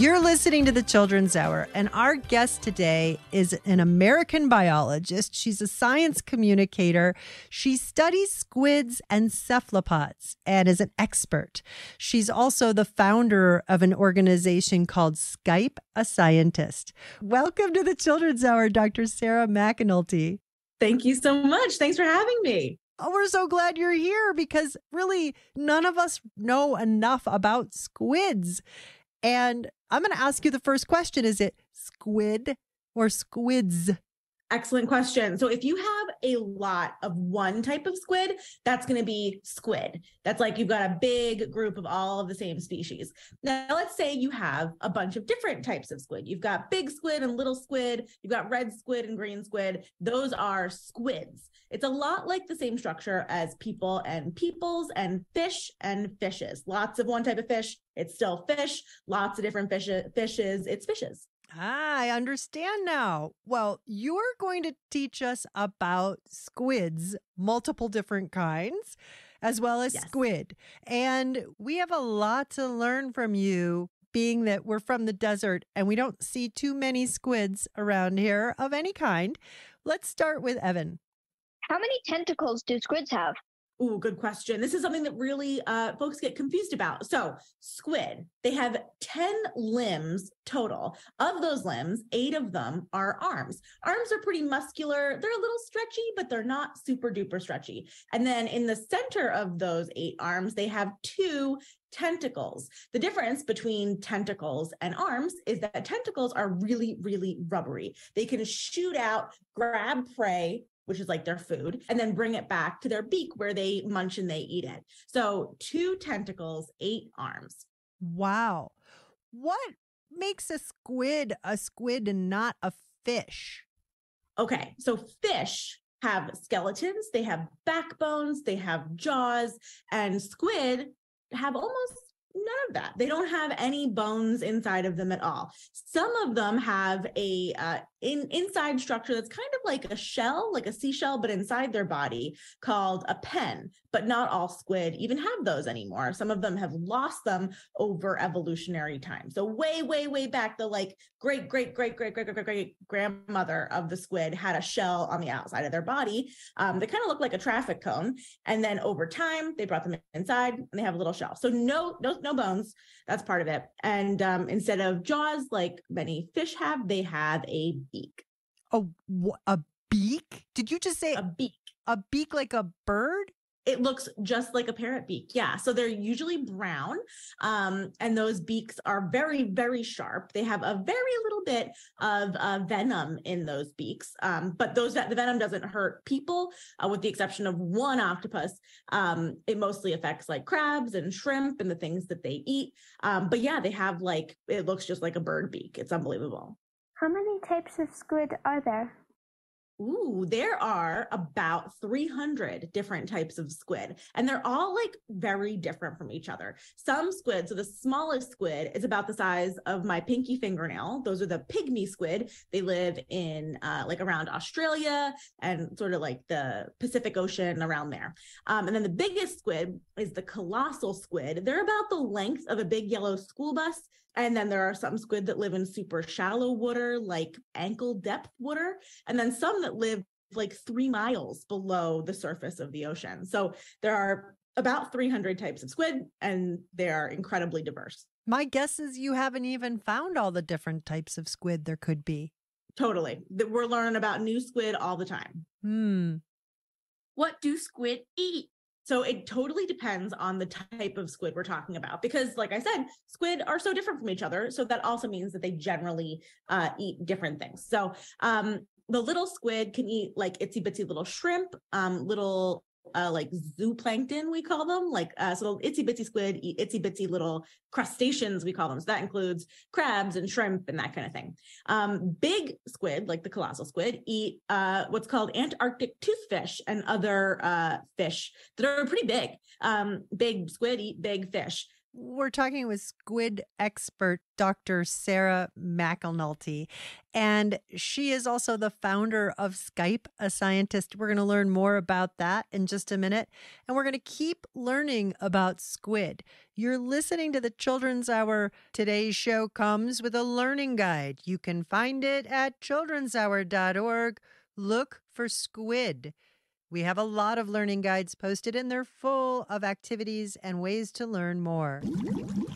You're listening to the Children's Hour, and our guest today is an American biologist. She's a science communicator. She studies squids and cephalopods and is an expert. She's also the founder of an organization called Skype a Scientist. Welcome to the Children's Hour, Dr. Sarah McAnulty. Thank you so much. Thanks for having me. Oh, we're so glad you're here because really none of us know enough about squids. And I'm going to ask you the first question. Is it squid or squids? Excellent question. So if you have a lot of one type of squid, that's going to be squid. That's like you've got a big group of all of the same species. Now, let's say you have a bunch of different types of squid. You've got big squid and little squid. You've got red squid and green squid. Those are squids. It's a lot like the same structure as people and peoples and fish and fishes. Lots of one type of fish. It's still fish. Lots of different fishes. It's fishes. I understand now. Well, you're going to teach us about squids, multiple different kinds, as well as squid. And we have a lot to learn from you, being that we're from the desert and we don't see too many squids around here of any kind. Let's start with Evan. How many tentacles do squids have? Ooh, good question. This is something that really folks get confused about. So squid, they have 10 limbs total. Of those limbs, 8 of them are arms. Arms are pretty muscular. They're a little stretchy, but they're not super duper stretchy. And then in the center of those 8 arms, they have 2 tentacles. The difference between tentacles and arms is that tentacles are really, really rubbery. They can shoot out, grab prey, which is like their food, and then bring it back to their beak where they munch and they eat it. So 2 tentacles, 8 arms. Wow. What makes a squid and not a fish? Okay, so fish have skeletons, they have backbones, they have jaws, and squid have almost none of that. They don't have any bones inside of them at all. Some of them have a inside structure that's kind of like a shell, like a seashell, but inside their body called a pen. But not all squid even have those anymore. Some of them have lost them over evolutionary time. So way, way, way back, the like great grandmother of the squid had a shell on the outside of their body. They kind of look like a traffic cone. And then over time, they brought them inside and they have a little shell. So no bones. That's part of it. And instead of jaws, like many fish have, they have a beak. A beak? Did you just say a beak? A beak like a bird? It looks just like a parrot beak. Yeah. So they're usually brown. And those beaks are very, very sharp. They have a very little bit of venom in those beaks. But the venom doesn't hurt people, with the exception of one octopus. It mostly affects like crabs and shrimp and the things that they eat. But yeah, they have it looks just like a bird beak. It's unbelievable. How many types of squid are there? Ooh, there are about 300 different types of squid, and they're all very different from each other. Some squid, so the smallest squid is about the size of my pinky fingernail. Those are the pygmy squid. They live in around Australia and sort of like the Pacific Ocean around there. And then the biggest squid is the colossal squid. They're about the length of a big yellow school bus. And then there are some squid that live in super shallow water, like ankle depth water. And then some that live 3 miles below the surface of the ocean. So there are about 300 types of squid, and they are incredibly diverse. My guess is you haven't even found all the different types of squid there could be. Totally. We're learning about new squid all the time. What do squid eat? So it totally depends on the type of squid we're talking about, because like I said, squid are so different from each other. So that also means that they generally eat different things. So the little squid can eat itsy bitsy little shrimp, little zooplankton, we call them, so the itsy bitsy squid eat itsy bitsy little crustaceans, we call them. So that includes crabs and shrimp and that kind of thing. Big squid, like the colossal squid, eat what's called Antarctic toothfish and other fish that are pretty big. Big squid eat big fish. We're talking with squid expert Dr. Sarah McAnulty, and she is also the founder of Skype, a scientist. We're going to learn more about that in just a minute, and we're going to keep learning about squid. You're listening to the Children's Hour. Today's show comes with a learning guide. You can find it at childrenshour.org. Look for squid. We have a lot of learning guides posted, and they're full of activities and ways to learn more.